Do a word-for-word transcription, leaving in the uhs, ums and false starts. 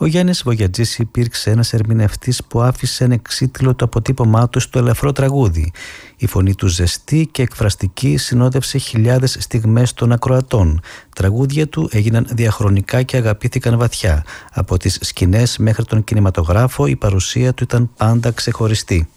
Ο Γιάννης Βογιατζής υπήρξε ένας ερμηνευτής που άφησε ανεξίτηλο το αποτύπωμά του στο ελαφρό τραγούδι. Η φωνή του ζεστή και εκφραστική συνόδευσε χιλιάδες στιγμές των ακροατών. Τραγούδια του έγιναν διαχρονικά και αγαπήθηκαν βαθιά. Από τις σκηνές μέχρι τον κινηματογράφο η παρουσία του ήταν πάντα ξεχωριστή.